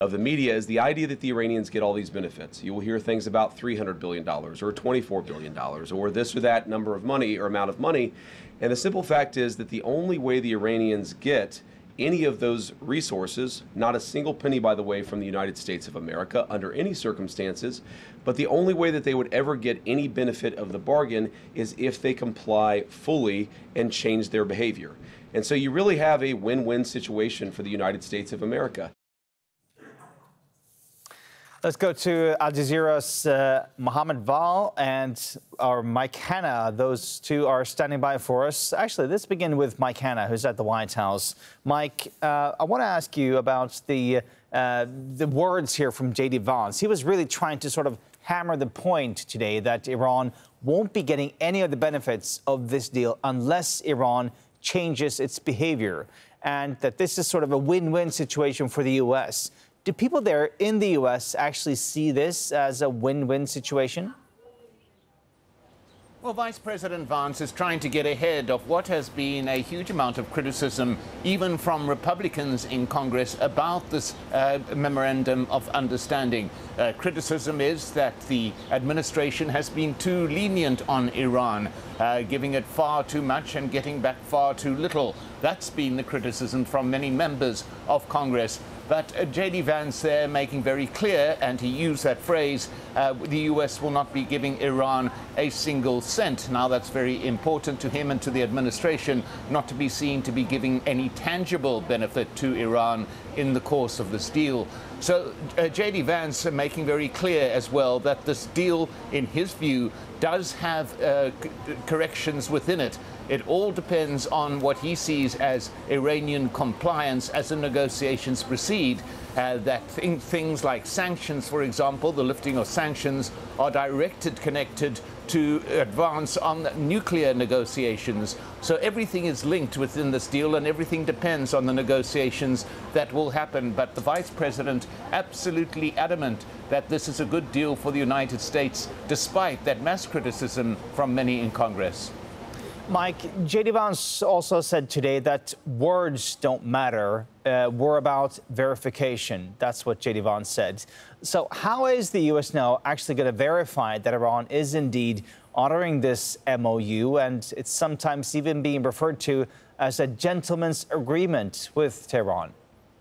of the media is the idea that the Iranians get all these benefits. You will hear things about $300 billion or $24 billion or this or that number of money or amount of money. And the simple fact is that the only way the Iranians get any of those resources, not a single penny, by the way, from the United States of America under any circumstances, but the only way that they would ever get any benefit of the bargain is if they comply fully and change their behavior. And so you really have a win-win situation for the United States of America. Let's go to Al Jazeera's Mohammed Val and our Mike Hanna. Those two are standing by for us. Actually, let's begin with Mike Hanna, who's at the White House. Mike, I want to ask you about the words here from J.D. Vance. He was really trying to sort of hammer the point today that Iran won't be getting any of the benefits of this deal unless Iran changes its behavior, and that this is sort of a win-win situation for the U.S. Do people there in the U.S. actually see this as a win-win situation? Well, Vice President Vance is trying to get ahead of what has been a huge amount of criticism, even from Republicans in Congress, about this memorandum of understanding. Criticism is that the administration has been too lenient on Iran, giving it far too much and getting back far too little. That's been the criticism from many members of Congress. But J.D. Vance there making very clear, and he used that phrase, the U.S. will not be giving Iran a single cent. Now, that's very important to him and to the administration, not to be seen to be giving any tangible benefit to Iran in the course of this deal. So J.D. Vance making very clear as well that this deal, in his view, does have corrections within it. It all depends on what he sees as Iranian compliance as the negotiations proceed. That things like sanctions, for example, the lifting of sanctions, are connected to advance on nuclear negotiations. So everything is linked within this deal, and everything depends on the negotiations that will happen. But the Vice President absolutely adamant that this is a good deal for the United States, despite that mass criticism from many in Congress. Mike, J.D. Vance also said today that words don't matter. We're about verification. That's what J.D. Vance said. So how is the U.S. now actually going to verify that Iran is indeed honoring this MOU, and it's sometimes even being referred to as a gentleman's agreement with Tehran?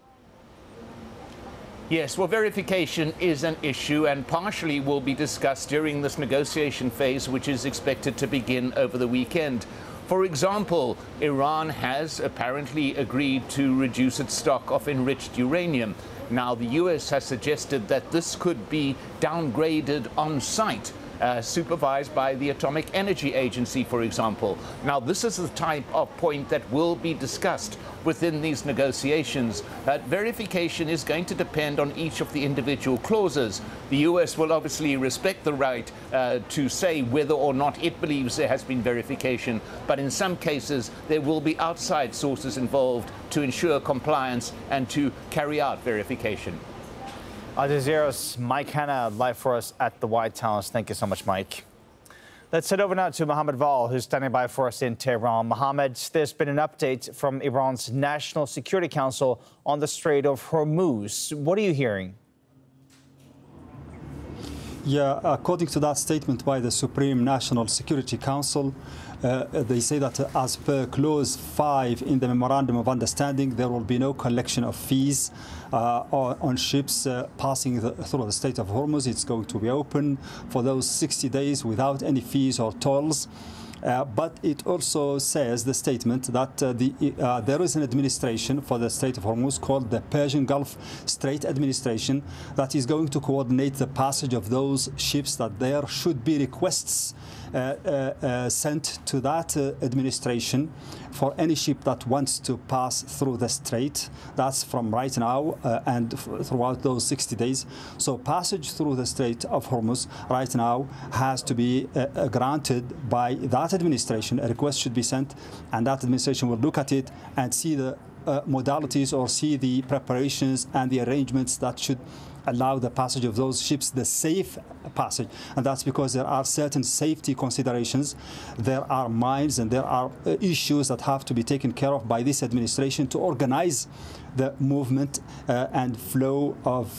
Yes, well, verification is an issue and partially will be discussed during this negotiation phase, which is expected to begin over the weekend. For example, Iran has apparently agreed to reduce its stock of enriched uranium. Now, the U.S. has suggested that this could be downgraded on site, supervised by the Atomic Energy Agency, for example. Now, this is the type of point that will be discussed within these negotiations. Verification is going to depend on each of the individual clauses. The U.S. will obviously respect the right to say whether or not it believes there has been verification, but in some cases there will be outside sources involved to ensure compliance and to carry out verification. Al Jazeera's Mike Hanna live for us at the White House. Thank you so much, Mike. Let's head over now to Mohammed Val, who's standing by for us in Tehran. Mohammed, there's been an update from Iran's National Security Council on the Strait of Hormuz. What are you hearing? Yeah, according to that statement by the Supreme National Security Council, they say that as per Clause 5 in the Memorandum of Understanding, there will be no collection of fees on ships passing through the Strait of Hormuz. It's going to be open for those 60 days without any fees or tolls. But it also says, the statement, that there is an administration for the Strait of Hormuz called the Persian Gulf Strait Administration that is going to coordinate the passage of those ships, that there should be requests sent to that administration for any ship that wants to pass through the strait. That's from right now and throughout those 60 days. So passage through the Strait of Hormuz right now has to be granted by that administration. A request should be sent, and that administration will look at it and see the modalities or see the preparations and the arrangements that should allow the passage of those ships, the safe passage. And that's because there are certain safety considerations. There are mines and there are issues that have to be taken care of by this administration to organize the movement and flow of